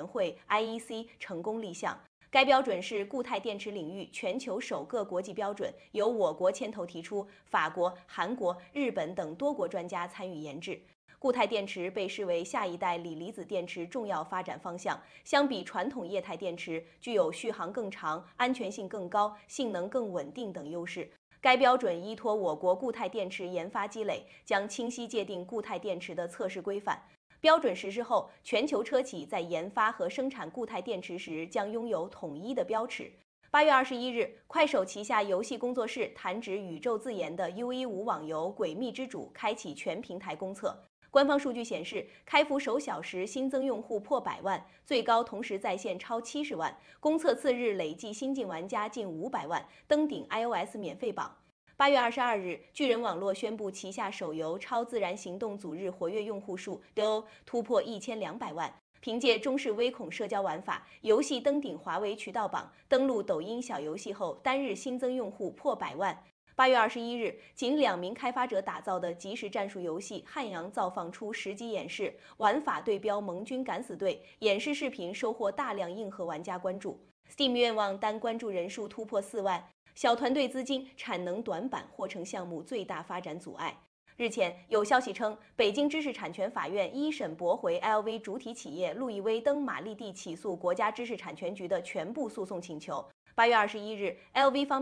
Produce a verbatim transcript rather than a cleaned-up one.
员会 I E C 成功立项。该标准是固态电池领域全球首个国际标准，由我国牵头提出，法国、韩国、日本等多国专家参与研制。固态电池被视为下一代锂离子电池重要发展方向。相比传统液态电池，具有续航更长、安全性更高、性能更稳定等优势。该标准依托我国固态电池研发积累，将清晰界定固态电池的测试规范。标准实施后，全球车企在研发和生产固态电池时将拥有统一的标尺。八月二十一日，快手旗下游戏工作室弹指宇宙自研的 U 一五网游《诡秘之主》开启全平台公测。官方数据显示，开服首小时新增用户破百万，最高同时在线超七十万。公测次日累计新进玩家近五百万，登顶 iOS 免费榜。八月二十二日，巨人网络宣布旗下手游《超自然行动》组日活跃用户数 D O 突破一千两百万。凭借中式微恐社交玩法，游戏登顶华为渠道榜，登陆抖音小游戏后，单日新增用户破百万。八月二十一日，仅两名开发者打造的即时战术游戏《汉阳》造放出实机演示，玩法对标盟军敢死队。演示视频收获大量硬核玩家关注。Steam 愿望单关注人数突破四万，小团队资金、产能短板或成项目最大发展阻碍。日前，有消息称，北京知识产权法院一审驳回 L V 主体企业路易威登马利蒂起诉国家知识产权局的全部诉讼请求。八月二十一日 ，L V 方